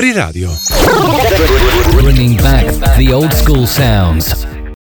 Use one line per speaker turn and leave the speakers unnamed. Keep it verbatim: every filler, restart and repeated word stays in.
Free Radio.
Bringing back the old school sounds.